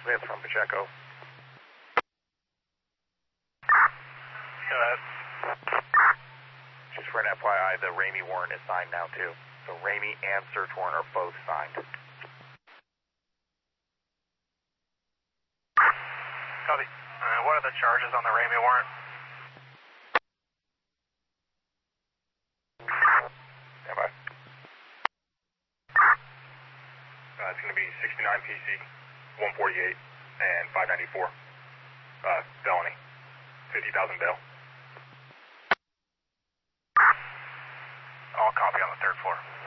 Smith from Pacheco. Go ahead. Just for an FYI, the Ramey warrant is signed now too. So Ramey and search warrant are both signed. Copy. What are the charges on the Ramey warrant? Stand by. It's going to be 69 PC, 148, and 594. Felony. 50,000 bail. I'll copy on the third floor.